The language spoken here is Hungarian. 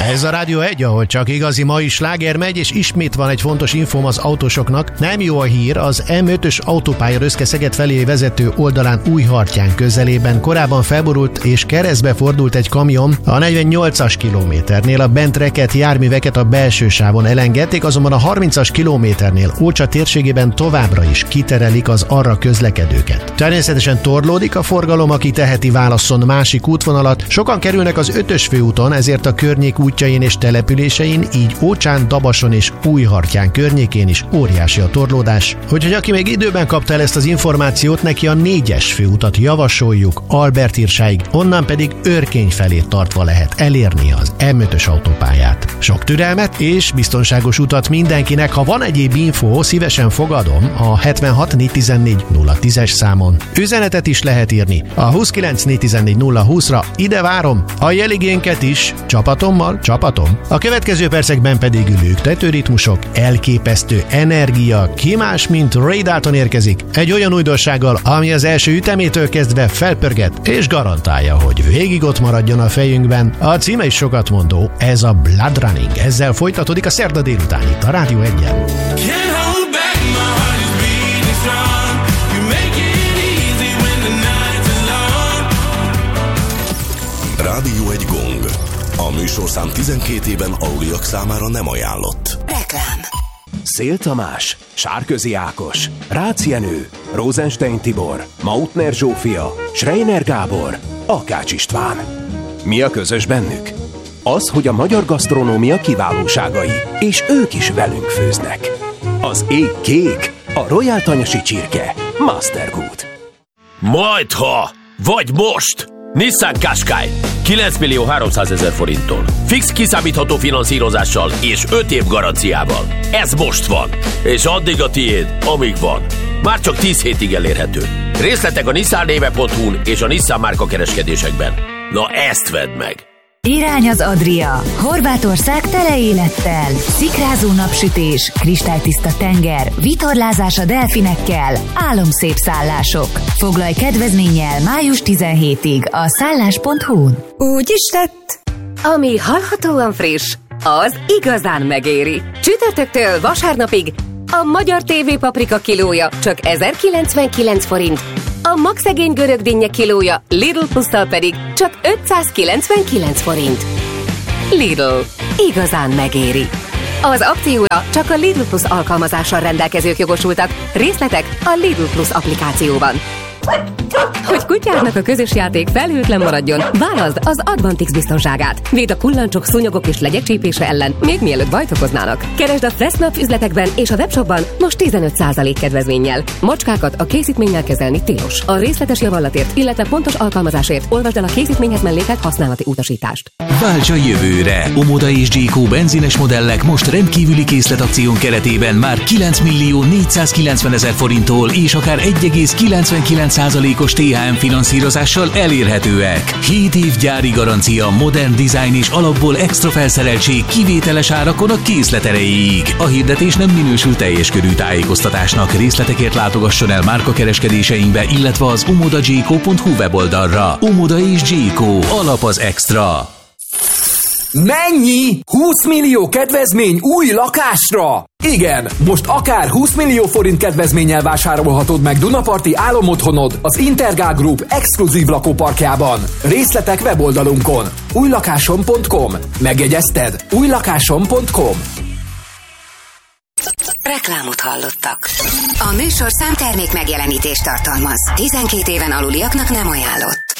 Ez a Rádió 1, ahol csak igazi mai sláger megy, és ismét van egy fontos infóm az autósoknak. Nem jó a hír, az M5-ös autópálya Röszke-Szeged felé vezető oldalán Újhartyán közelében korábban felborult és keresztbe fordult egy kamion. A 48-as kilométernél a bent rekett járműveket a belső sávon elengedték, azonban a 30-as kilométernél Ócsa térségében továbbra is kiterelik az arra közlekedőket. Természetesen torlódik a forgalom, aki teheti, válasszon másik útvonalat. Sokan kerülnek az 5-ös főúton, ezért a környék útjain és településein, így Ócsán, Dabason és Újhartyán környékén is óriási a torlódás. Úgyhogy aki még időben kapta el ezt az információt, neki a 4-es főutat javasoljuk Albertirsáig, onnan pedig Örkény felé tartva lehet elérni az M5-ös autópályát. Sok türelmet és biztonságos utat mindenkinek. Ha van egyéb info, szívesen fogadom a 76 414 010-es számon. Üzenetet is lehet írni a 29 414 020-ra, ide várom a jeligénket is, csapatom. A következő percekben pedig lüktető ritmusok, elképesztő energia, ki más, mint Ray Dalton érkezik, egy olyan újdonsággal, ami az első ütemétől kezdve felpörget, és garantálja, hogy végig ott maradjon a fejünkben. A címe is sokat mondó, ez a Blood Running. Ezzel folytatódik a szerda délután itt a Rádió 1-en. Rádió 1 gong. A műsorszám 12 éven aluliak számára nem ajánlott. Reklám. Szél Tamás, Sárközi Ákos, Rácz Jenő, Rosenstein Tibor, Mautner Zsófia, Schreiner Gábor, Akács István. Mi a közös bennük? Az, hogy a magyar gasztronómia kiválóságai, és ők is velünk főznek. Az ég kék, a Royal Tanyasi csirke, Mastergood. Majdha, vagy most! Nissan Qashqai 9.300.000 forinttól. Fix kiszámítható finanszírozással és 5 év garanciával. Ez most van, és addig a tiéd, amíg van. Már csak 10 hétig elérhető. Részletek a nissan-néve.hu-n és a Nissan márka kereskedésekben. Na ezt vedd meg! Irány az Adria. Horvátország tele élettel. Szikrázó napsütés, kristálytiszta tenger, vitorlázás a delfinekkel, álomszép szállások. Foglalj kedvezménnyel május 17-ig a szállás.hu-n. Úgy is lett. Ami hallhatóan friss, az igazán megéri. Csütörtöktől vasárnapig a magyar TV paprika kilója csak 1099 forint. A magszegény görög dinnye kilója Lidl Plusszal pedig csak 599 forint. Lidl. Igazán megéri. Az akcióra csak a Lidl Plus alkalmazással rendelkezők jogosultak. Részletek a Lidl Plus applikációban. Hogy kutyádnak a közös játék felhőtlen maradjon, válaszd az Advantix biztonságát. Véd a kullancsok, szúnyogok és legyek csípése ellen, még mielőtt bajt okoznának. Keresd a Fressnapf üzletekben és a webshopban most 15% kedvezménnyel. Macskákat a készítménnyel kezelni tilos. A részletes javallatért, illetve pontos alkalmazásért olvasd el a készítményhez mellékelt használati utasítást. Válts a jövőre! Omoda és G.Co. benzines modellek most rendkívüli készletakción keretében már 9.490.000 forinttól és akár 1,99%-os THM finanszírozással elérhetőek. 7 év gyári garancia, modern design és alapból extra felszereltség kivételes árakon a készlet erejéig. A hirdetés nem minősül teljes körű tájékoztatásnak. Részletekért látogasson el márkakereskedéseinkbe, illetve az omodagco.hu weboldalra. Omoda és G.Co. Alap az extra. Mennyi? 20 millió kedvezmény új lakásra? Igen, most akár 20 millió forint kedvezménnyel vásárolhatod meg Dunaparti álomotthonod az Intergál Group exkluzív lakóparkjában. Részletek weboldalunkon. újlakásom.com. Megjegyezted? újlakásom.com. Reklámot hallottak. A műsorszám termék megjelenítést tartalmaz. 12 éven aluliaknak nem ajánlott.